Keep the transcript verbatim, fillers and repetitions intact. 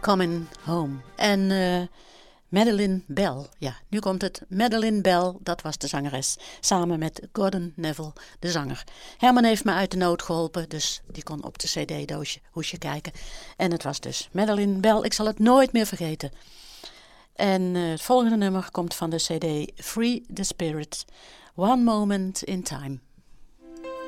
Coming Home. En uh, Madeline Bell, ja, nu komt het. Madeline Bell, dat was de zangeres. Samen met Gordon Neville, de zanger. Herman heeft me uit de nood geholpen, dus die kon op de cd-doosje hoesje kijken. En het was dus Madeline Bell, ik zal het nooit meer vergeten. En uh, het volgende nummer komt van de cd Free the Spirit. One Moment in Time.